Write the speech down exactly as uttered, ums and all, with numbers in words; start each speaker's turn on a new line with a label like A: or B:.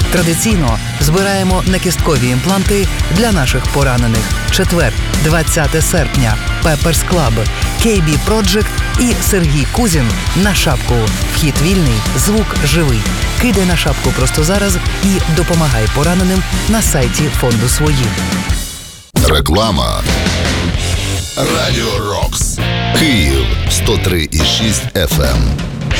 A: Традиційно збираємо накісткові імпланти для наших поранених. Четвер, двадцяте серпня. Pepper's Club, кей бі Project і Сергій Кузін на шапку. Вхід вільний, звук живий. Кидай на шапку просто зараз і допомагай пораненим на сайті фонду «Свої».
B: Реклама. Радіо Рокс. Київ сто три і шість еф ем.